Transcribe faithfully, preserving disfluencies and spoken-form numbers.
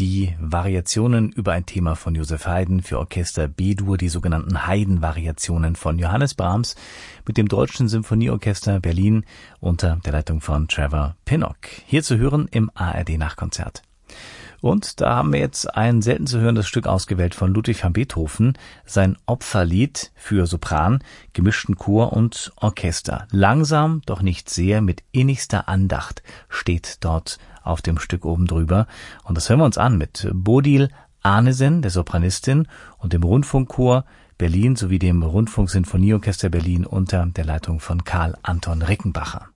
die Variationen über ein Thema von Joseph Haydn für Orchester B-Dur, die sogenannten Haydn-Variationen von Johannes Brahms mit dem Deutschen Symphonieorchester Berlin unter der Leitung von Trevor Pinnock. Hier zu hören im A R D-Nachkonzert. Und da haben wir jetzt ein selten zu hörendes Stück ausgewählt von Ludwig van Beethoven, sein Opferlied für Sopran, gemischten Chor und Orchester. Langsam, doch nicht sehr, mit innigster Andacht steht dort auf dem Stück oben drüber. Und das hören wir uns an mit Bodil Arnesen, der Sopranistin, und dem Rundfunkchor Berlin sowie dem Rundfunksinfonieorchester Berlin unter der Leitung von Karl Anton Rickenbacher.